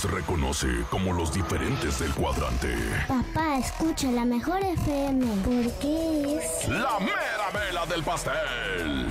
les reconoce como los diferentes del cuadrante. Papá, escucha la mejor FM porque es... ¡La mera mela del pastel!